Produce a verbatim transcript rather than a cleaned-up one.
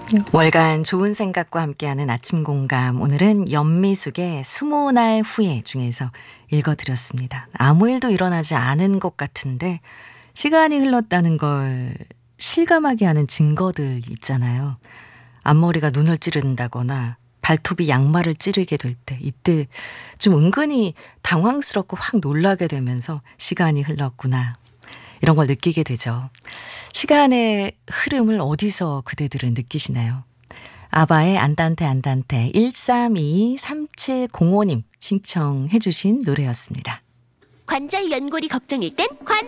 월간 좋은 생각과 함께하는 아침 공감. 오늘은 연미숙의 스무 날 후에 중에서 읽어드렸습니다. 아무 일도 일어나지 않은 것 같은데 시간이 흘렀다는 걸 실감하게 하는 증거들 있잖아요. 앞머리가 눈을 찌른다거나 발톱이 양말을 찌르게 될 때, 이때 좀 은근히 당황스럽고 확 놀라게 되면서 시간이 흘렀구나, 이런 걸 느끼게 되죠. 시간의 흐름을 어디서 그대들은 느끼시나요? 아바의 안단테 안단테 일삼이이 삼칠공오 님 신청해 주신 노래였습니다. 관절 연골이 걱정일 땐 관